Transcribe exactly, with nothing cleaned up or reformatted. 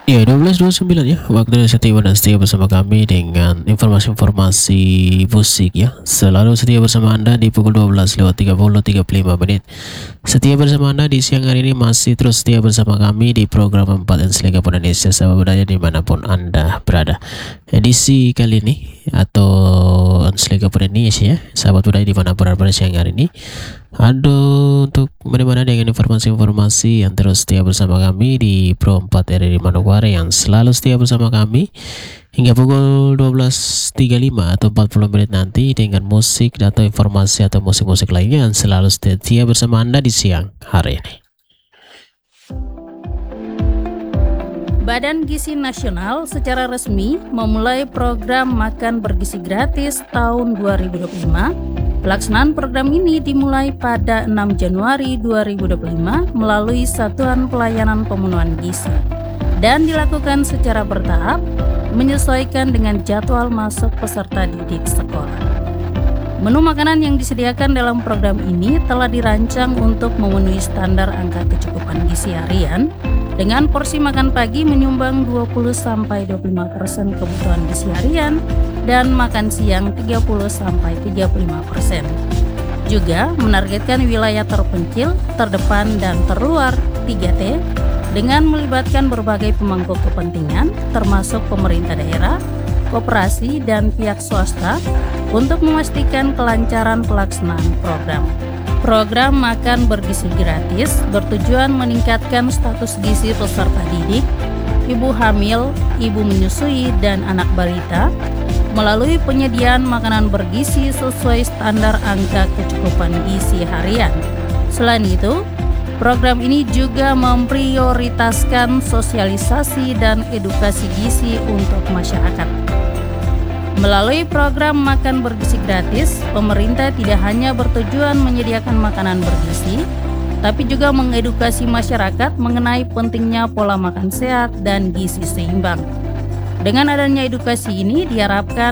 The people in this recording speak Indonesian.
Ya, dua belas dua puluh sembilan ya, waktu Indonesia Timur, dan setia bersama kami dengan informasi-informasi musik ya. Selalu setia bersama Anda di pukul dua belas lewat tiga puluh tiga puluh lima menit. Setia bersama Anda di siang hari ini, masih terus setia bersama kami di program empat Ensliga Indonesia, sahabat budaya dimanapun Anda berada. Edisi kali ini atau Ensliga Indonesia ya, sahabat budaya dimanapun Anda berada siang hari ini. Aduh, untuk mana-mana dengan informasi-informasi yang terus setia bersama kami di Pro empat R R I Manokwari, yang selalu setia bersama kami hingga pukul dua belas tiga puluh lima atau empat puluh menit nanti dengan musik atau informasi atau musik-musik lainnya yang selalu setia bersama Anda di siang hari ini. Badan Gizi Nasional secara resmi memulai program makan bergizi gratis tahun dua ribu dua puluh lima. Pelaksanaan program ini dimulai pada enam Januari dua ribu dua puluh lima melalui Satuan Pelayanan Pemenuhan Gizi dan dilakukan secara bertahap menyesuaikan dengan jadwal masuk peserta didik sekolah. Menu makanan yang disediakan dalam program ini telah dirancang untuk memenuhi standar angka kecukupan gizi harian dengan porsi makan pagi menyumbang dua puluh sampai dua puluh lima persen kebutuhan gizi harian dan makan siang tiga puluh sampai tiga puluh lima persen. Juga menargetkan wilayah terpencil, terdepan, dan terluar tiga T dengan melibatkan berbagai pemangku kepentingan termasuk pemerintah daerah, koperasi, dan pihak swasta untuk memastikan kelancaran pelaksanaan program. Program makan bergizi gratis bertujuan meningkatkan status gizi peserta didik, ibu hamil, ibu menyusui, dan anak balita melalui penyediaan makanan bergizi sesuai standar angka kecukupan gizi harian. Selain itu, program ini juga memprioritaskan sosialisasi dan edukasi gizi untuk masyarakat. Melalui program makan bergizi gratis, pemerintah tidak hanya bertujuan menyediakan makanan bergizi, tapi juga mengedukasi masyarakat mengenai pentingnya pola makan sehat dan gizi seimbang. Dengan adanya edukasi ini diharapkan